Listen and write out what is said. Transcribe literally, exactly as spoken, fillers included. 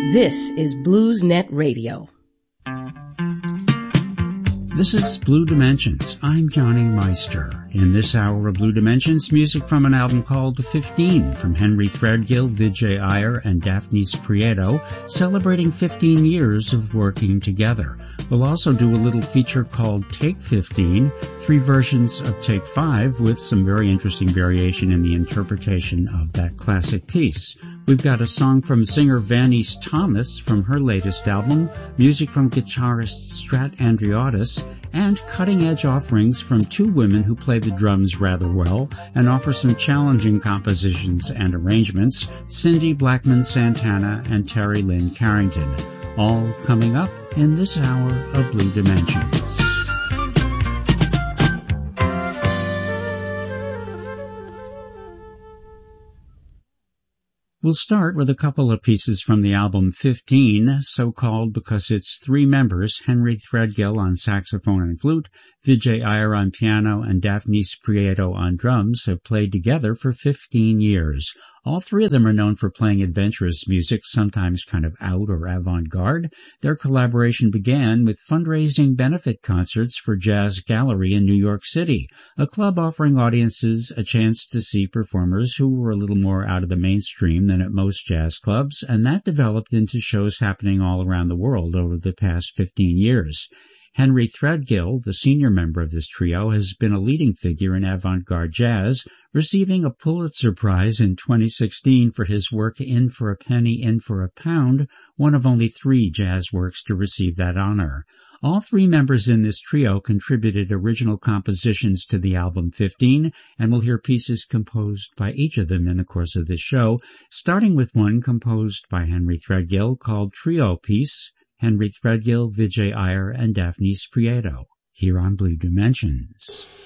This is BluesNet Radio. This is Blue Dimensions. I'm Johnny Meister. In this hour of Blue Dimensions, music from an album called fifteen from Henry Threadgill, Vijay Iyer, and Daphnis Prieto, celebrating fifteen years of working together. We'll also do a little feature called Take fifteen, three versions of Take five with some very interesting variation in the interpretation of that classic piece. We've got a song from singer Vanice Thomas from her latest album, music from guitarist Strat Andreotis, and cutting-edge offerings from two women who play the drums rather well and offer some challenging compositions and arrangements, Cindy Blackman Santana and Terry Lynn Carrington. All coming up in this hour of Blue Dimensions. We'll start with a couple of pieces from the album fifteen, so called because its three members, Henry Threadgill on saxophone and flute, Vijay Iyer on piano, and Daphnis Prieto on drums, have played together for fifteen years. All three of them are known for playing adventurous music, sometimes kind of out or avant-garde. Their collaboration began with fundraising benefit concerts for Jazz Gallery in New York City, a club offering audiences a chance to see performers who were a little more out of the mainstream than at most jazz clubs, and that developed into shows happening all around the world over the past fifteen years. Henry Threadgill, the senior member of this trio, has been a leading figure in avant-garde jazz, receiving a Pulitzer Prize in twenty sixteen for his work In for a Penny, In for a Pound, one of only three jazz works to receive that honor. All three members in this trio contributed original compositions to the album fifteen, and we'll hear pieces composed by each of them in the course of this show, starting with one composed by Henry Threadgill called Trio Piece, Henry Threadgill, Vijay Iyer, and Daphnis Prieto, here on Blue Dimensions.